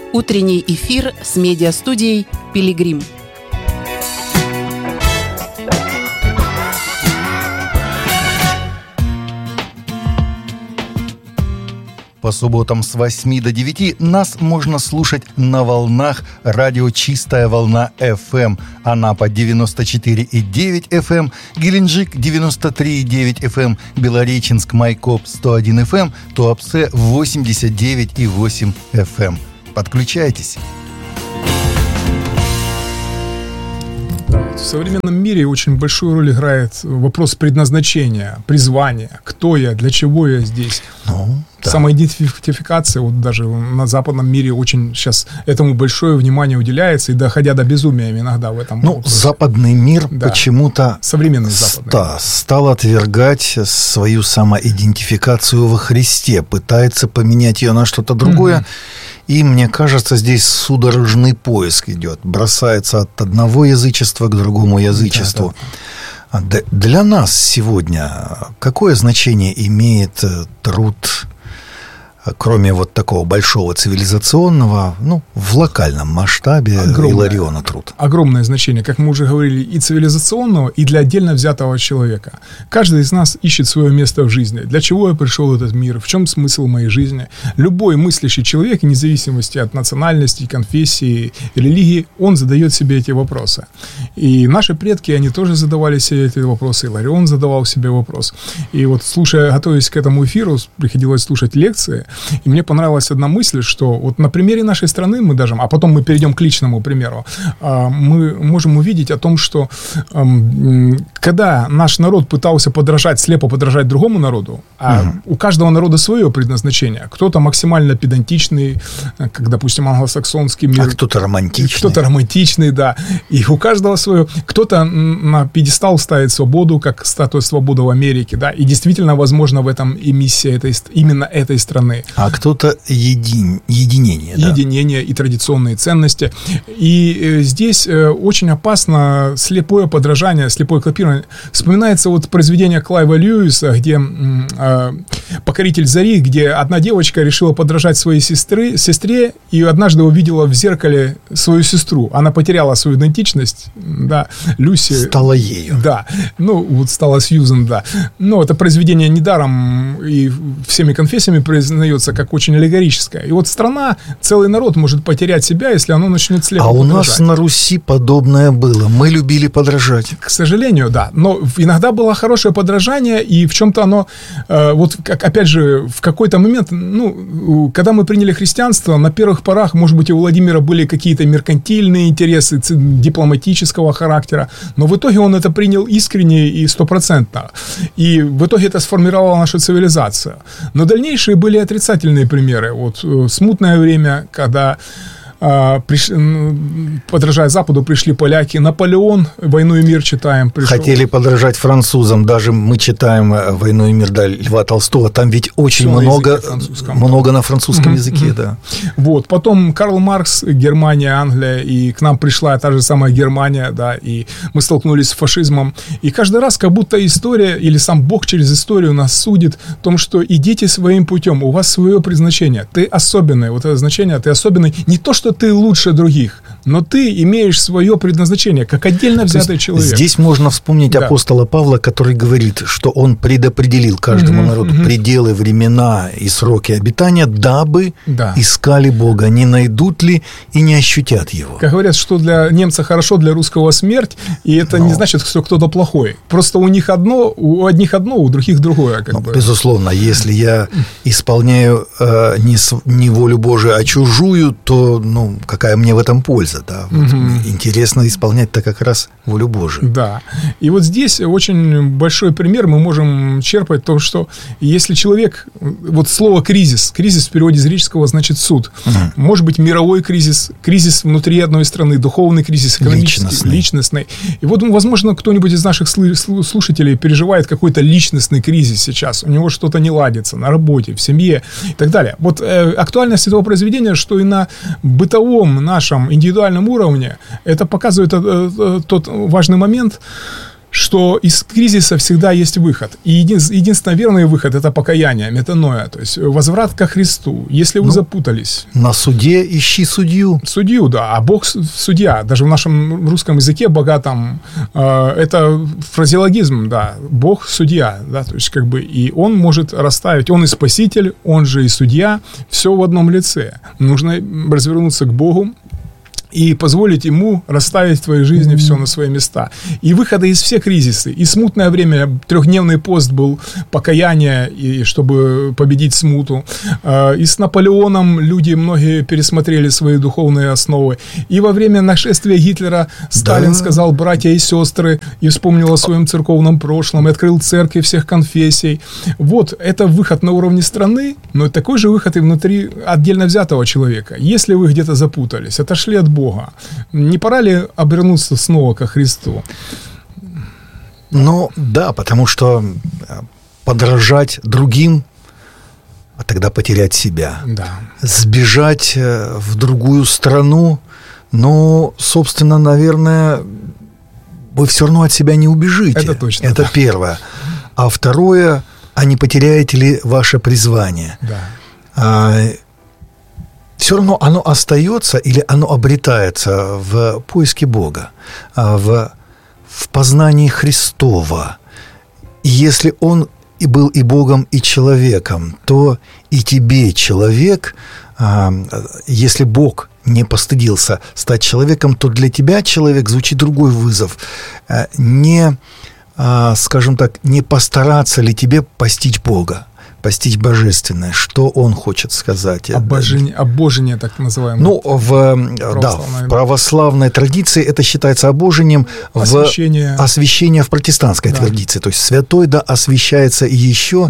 Утренний эфир с медиастудией «Пилигрим». По субботам с 8 до 9 нас можно слушать на волнах радио «Чистая волна FM». Анапа 94,9 FM, Геленджик 93,9 FM, Белореченск, Майкоп 101 FM, Туапсе 89,8 FM. Подключайтесь. В современном мире очень большую роль играет вопрос предназначения, призвания. Кто я, для чего я здесь? Да. Самоидентификация, вот даже на западном мире очень сейчас этому большое внимание уделяется, и доходя до безумия иногда в этом вопросе. Западный мир почему-то современный западный стал отвергать свою самоидентификацию во Христе, пытается поменять ее на что-то другое. И, мне кажется, здесь судорожный поиск идет. Бросается от одного язычества к другому язычеству. Да. Для нас сегодня какое значение имеет труд, кроме вот такого большого цивилизационного, в локальном масштабе Илариона труд? Огромное значение, как мы уже говорили, и цивилизационного, и для отдельно взятого человека. Каждый из нас ищет свое место в жизни. Для чего я пришел в этот мир? В чем смысл моей жизни? Любой мыслящий человек, вне зависимости от национальности, конфессии, религии, он задает себе эти вопросы. И наши предки, они тоже задавали себе эти вопросы. Иларион задавал себе вопрос. И вот готовясь к этому эфиру, приходилось слушать лекции. И мне понравилась одна мысль, что вот на примере нашей страны мы даже, а потом мы перейдем к личному примеру, мы можем увидеть о том, что когда наш народ пытался слепо подражать другому народу, у каждого народа свое предназначение. Кто-то максимально педантичный, как, допустим, англосаксонский мир. А кто-то романтичный. Кто-то романтичный, да. И у каждого свое. Кто-то на пьедестал ставит свободу, как статуя свободы в Америке, да. И действительно, возможно, в этом и миссия именно этой страны. А кто-то единение. Да? Единение и традиционные ценности. И здесь очень опасно слепое подражание, слепое копирование. Вспоминается вот произведение Клайва Льюиса, где «Покоритель зари», где одна девочка решила подражать своей сестре и однажды увидела в зеркале свою сестру. Она потеряла свою идентичность, да, Люси. Стала ею. Да, стала Сьюзен, да. Но это произведение недаром и всеми конфессиями признается как очень аллегорическое. И вот страна, целый народ может потерять себя, если оно начнет слепо подражать. А у нас на Руси подобное было. Мы любили подражать. К сожалению, да. Но иногда было хорошее подражание, и в чем-то оно, опять же, в какой-то момент, когда мы приняли христианство, на первых порах, может быть, у Владимира были какие-то меркантильные интересы дипломатического характера, но в итоге он это принял искренне и 100%. И в итоге это сформировало нашу цивилизацию. Но дальнейшие были отрицательные примеры. Вот смутное время, когда подражая Западу, пришли поляки. Наполеон, «Войну и мир» читаем. Пришел. Хотели подражать французам. Даже мы читаем «Войну и мир» Льва Толстого. Там ведь очень много на французском языке. Да. Вот. Потом Карл Маркс, Германия, Англия. И к нам пришла та же самая Германия. Да, и мы столкнулись с фашизмом. И каждый раз как будто история или сам Бог через историю нас судит в том, что идите своим путем. У вас свое предназначение. Ты особенный. Вот это значение. Ты особенный. Не то, что ты лучше других, но ты имеешь свое предназначение, как отдельно взятый человек. Здесь можно вспомнить апостола Павла, который говорит, что он предопределил каждому народу пределы, времена и сроки обитания, дабы искали Бога, не найдут ли и не ощутят Его. Как говорят, что для немца хорошо, для русского смерть, и это не значит, что кто-то плохой. Просто у одних одно, у других другое. Безусловно, если я исполняю не волю Божию, а чужую, то какая мне в этом польза, да? Вот интересно исполнять-то как раз волю Божию. Да. И вот здесь очень большой пример мы можем черпать, то, что если человек, вот слово кризис в переводе с греческого значит суд. Может быть мировой кризис внутри одной страны, духовный кризис, экономический, личностный. И вот, возможно, кто-нибудь из наших слушателей переживает какой-то личностный кризис сейчас. У него что-то не ладится на работе, в семье и так далее. Вот актуальность этого произведения, что и на бытовом нашем индивидуальном уровне, это показывает тот важный момент, что из кризиса всегда есть выход. И единственный верный выход – это покаяние, метаноя, то есть возврат ко Христу. Если вы запутались. На суде ищи судью. Судью, да, а Бог судья. Даже в нашем русском языке богатом это фразеологизм, да, Бог судья, да, то есть как бы и Он может расставить, Он и спаситель, Он же и судья, все в одном лице. Нужно развернуться к Богу и позволить Ему расставить в твоей жизни все на свои места. И выхода из всех кризисов. И смутное время, 3-дневный пост был, покаяние, и чтобы победить смуту. И с Наполеоном люди многие пересмотрели свои духовные основы. И во время нашествия Гитлера Сталин сказал: братья и сестры, и вспомнил о своем церковном прошлом, и открыл церкви всех конфессий. Вот, это выход на уровне страны, но такой же выход и внутри отдельно взятого человека. Если вы где-то запутались, отошли от Бога, не пора ли обернуться снова ко Христу? Ну, да, потому что подражать другим, а тогда потерять себя. Да. Сбежать в другую страну, но, собственно, наверное, вы все равно от себя не убежите. Это точно. Это да. Первое. А второе, а не потеряете ли ваше призвание? Да. Все равно оно остается или оно обретается в поиске Бога, в познании Христова. И если Он и был и Богом, и человеком, то и тебе, человек, если Бог не постыдился стать человеком, то для тебя, человек, звучит другой вызов. Не, скажем так, не постараться ли тебе постичь Бога, постичь божественное, что Он хочет сказать. Обожение, так называемое. Ну, в православной традиции это считается обожением, освящение в протестантской традиции. То есть святой, да, освящается еще,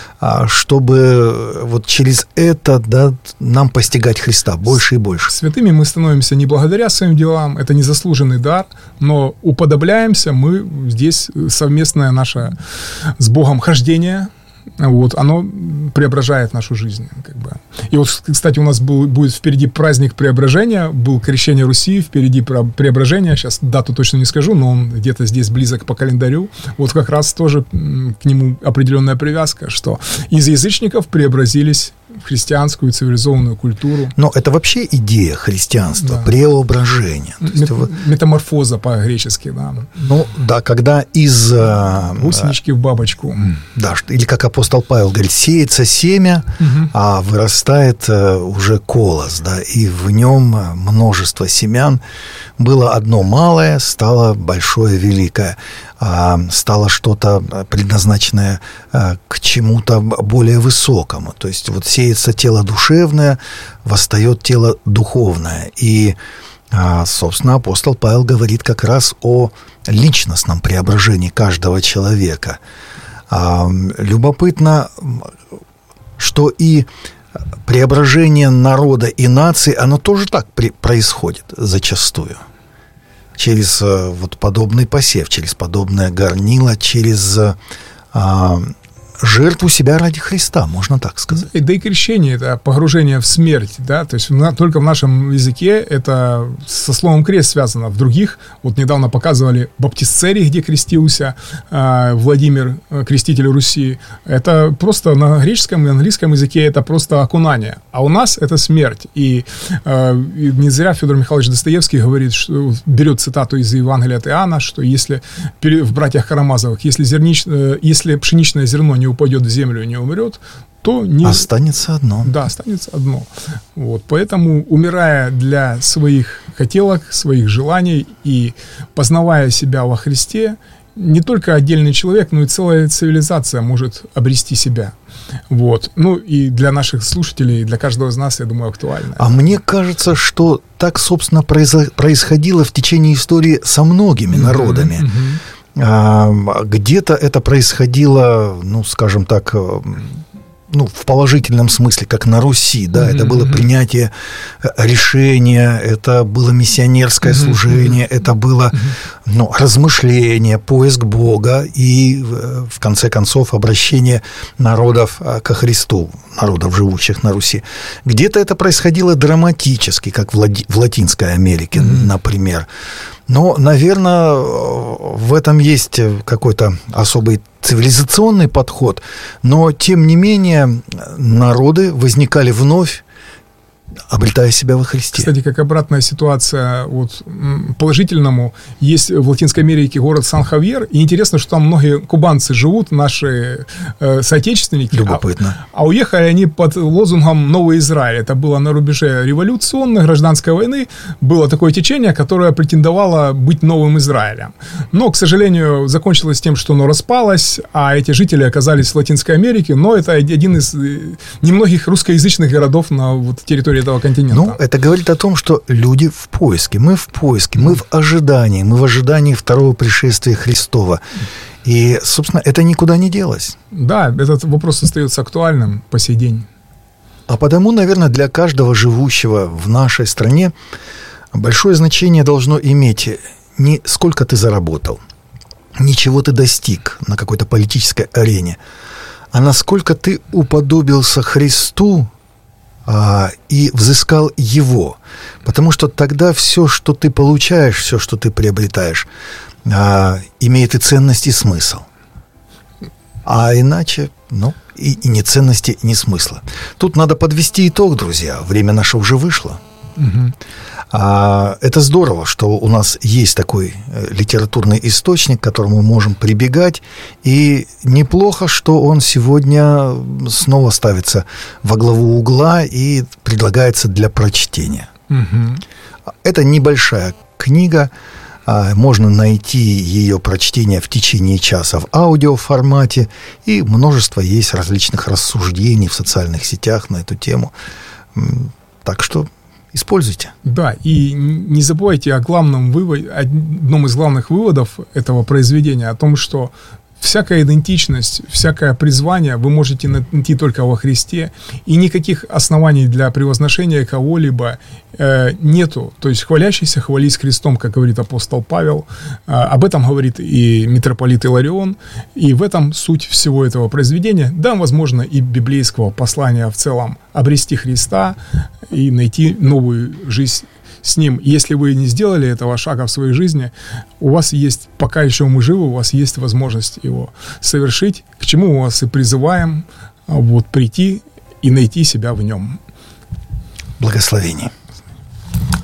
чтобы вот через это, да, нам постигать Христа больше и больше. Святыми мы становимся не благодаря своим делам, это незаслуженный дар, но уподобляемся мы здесь, совместное наше с Богом хождение. Вот, оно преображает нашу жизнь, как бы. И вот, кстати, у нас будет впереди праздник преображения, был крещение Руси, впереди преображение, сейчас дату точно не скажу, но он где-то здесь близок по календарю. Вот как раз тоже к нему определенная привязка, что из язычников преобразились в христианскую цивилизованную культуру. Но это вообще идея христианства, да. Преображение. Метаморфоза по-гречески, да. Ну, да, когда из... гусенички в бабочку. Да, или как апостол Павел говорит, сеется семя, а вырастает уже колос, да, и в нем множество семян. Было одно малое, стало большое, великое. Стало что-то предназначенное к чему-то более высокому. То есть вот сеется тело душевное, восстает тело духовное. И, собственно, апостол Павел говорит как раз о личностном преображении каждого человека. Любопытно, что и преображение народа и нации, оно тоже так происходит зачастую. Через вот подобный посев, через подобное горнило, через жертву себя ради Христа, можно так сказать. Да и крещение – это погружение в смерть, да, то есть только в нашем языке это со словом «крест» связано. В других, вот недавно показывали баптисцерий, где крестился Владимир, креститель Руси. Это просто на греческом и английском языке это просто окунание. А у нас это смерть. И не зря Федор Михайлович Достоевский говорит, что берет цитату из Евангелия от Иоанна, что если в «Братьях Карамазовых», если пшеничное зерно не упадет в землю и не умрет, то не... Останется одно. Да, останется одно. Вот. Поэтому, умирая для своих хотелок, своих желаний и познавая себя во Христе, не только отдельный человек, но и целая цивилизация может обрести себя. Вот. Ну и для наших слушателей, для каждого из нас, я думаю, актуально. А мне кажется, что так, собственно, происходило в течение истории со многими народами. Где-то это происходило, ну, скажем так, ну, в положительном смысле, как на Руси, да, это было принятие решения, это было миссионерское служение, это было, ну, размышление, поиск Бога и, в конце концов, обращение народов ко Христу, народов, живущих на Руси. Где-то это происходило драматически, как в Латинской Америке, например. Но, наверное, в этом есть какой-то особый цивилизационный подход, но, тем не менее, народы возникали вновь, обретая себя во Христе. Кстати, как обратная ситуация вот, положительному, есть в Латинской Америке город Сан-Хавьер, и интересно, что там многие кубанцы живут, наши соотечественники. Любопытно. А уехали они под лозунгом «Новый Израиль». Это было на рубеже революционной, гражданской войны. Было такое течение, которое претендовало быть новым Израилем. Но, к сожалению, закончилось тем, что оно распалось, а эти жители оказались в Латинской Америке. Но это один из немногих русскоязычных городов на вот, территории этого континента. Ну, это говорит о том, что люди в поиске, мы в ожидании второго пришествия Христова. И, собственно, это никуда не делось. Да, этот вопрос остается актуальным по сей день. А потому, наверное, для каждого живущего в нашей стране большое значение должно иметь не сколько ты заработал, не чего ты достиг на какой-то политической арене, а насколько ты уподобился Христу и взыскал Его. Потому что тогда все, что ты получаешь, все, что ты приобретаешь, имеет и ценность, и смысл. А иначе, и ни ценности, ни смысла. Тут надо подвести итог, друзья. Время наше уже вышло. Угу. Это здорово, что у нас есть такой литературный источник, к которому мы можем прибегать, и неплохо, что он сегодня снова ставится во главу угла и предлагается для прочтения. Угу. Это небольшая книга, можно найти ее прочтение в течение часа в аудиоформате, и множество есть различных рассуждений в социальных сетях на эту тему. Так что используйте. Да, и не забывайте о главном выводе, одном из главных выводов этого произведения, о том, что всякая идентичность, всякое призвание вы можете найти только во Христе, и никаких оснований для превозношения кого-либо нету. То есть хвалящийся хвались Христом, как говорит апостол Павел. Об этом говорит и митрополит Иларион, и в этом суть всего этого произведения, да, возможно, и библейского послания в целом, обрести Христа и найти новую жизнь с Ним. Если вы не сделали этого шага в своей жизни, у вас есть, пока еще мы живы, у вас есть возможность его совершить, к чему мы вас и призываем прийти и найти себя в Нем. Благословений.